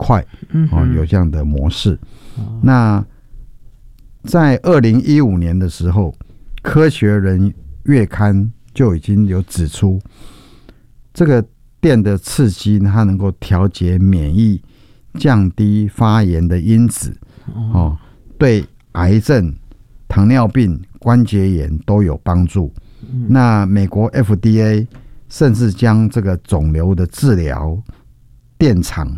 快，有这样的模式。那在2015年的时候，科学人月刊就已经有指出，这个电的刺激它能够调节免疫，降低发炎的因子，对癌症、糖尿病、关节炎都有帮助。那美国 FDA 甚至将这个肿瘤治疗电厂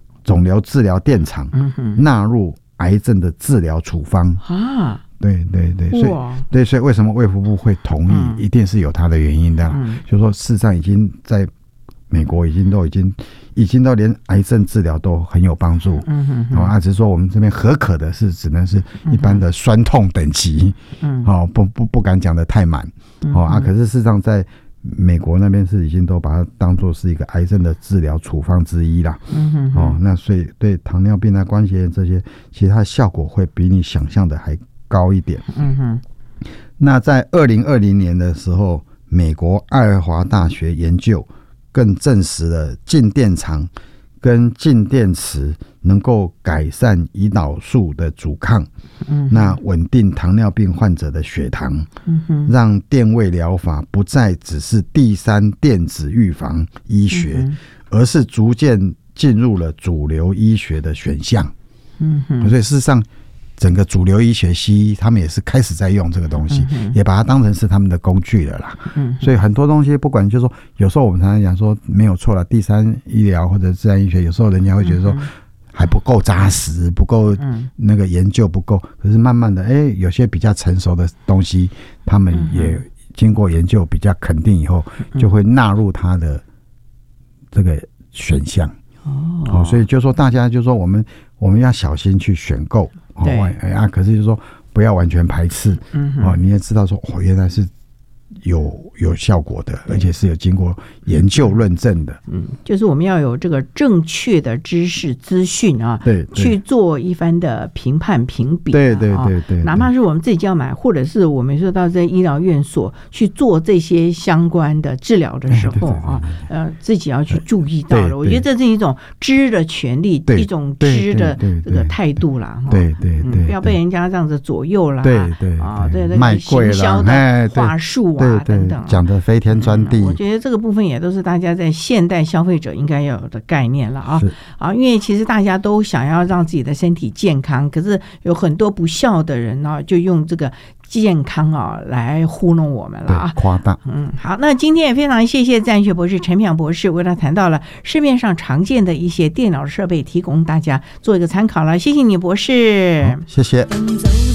纳入癌症的治疗处方啊。对对对，所以为什么卫福部会同意，一定是有它的原因的。就是说，事实上已经在美国已经都连癌症治疗都很有帮助。只是说我们这边核可的是只能是一般的酸痛等级，不敢讲得太满。可是事实上在美国那边是已经都把它当作是一个癌症的治疗处方之一啦。那所以对糖尿病啊、关节炎这些，其实它的效果会比你想象的还高一点。那在2020年的时候，美国爱荷华大学研究更证实了静电场跟静电池能够改善胰岛素的阻抗，那稳定糖尿病患者的血糖，让电位疗法不再只是第三电子预防医学，而是逐渐进入了主流医学的选项。所以事实上整个主流医学西医他们也是开始在用这个东西，也把它当成是他们的工具了啦。所以很多东西不管就是说，有时候我们常常讲说没有错了，第三医疗或者自然医学有时候人家会觉得说还不够扎实，不够那个研究不够，可是慢慢的有些比较成熟的东西他们也经过研究比较肯定以后，就会纳入它的这个选项。所以就说大家就说我们要小心去选购。可是就是说不要完全排斥。你也知道说原来是有效果的，而且是有经过研究论证的。 就是我们要有这个正确的知识资讯啊，对，去做一番的评判评比。对，哪怕是我们自己要买，或者是我们说到在医疗院所去做这些相关的治疗的时候自己要去注意到了。我觉得这是一种知的权利，一种知的这个态度啦。对，不要被人家这样子左右啦。对，卖贵了，行销的话术等等， 讲得飞天钻地。 我觉得这个部分也都是大家在现代消费者应该要有的概念了因为其实大家都想要让自己的身体健康，可是有很多不孝的人就用这个健康来糊弄我们了夸大。 好，那今天也非常谢谢自然学博士陈平洋博士为他谈到了市面上常见的一些电脑设备，提供大家做一个参考了。谢谢你博士。 谢谢。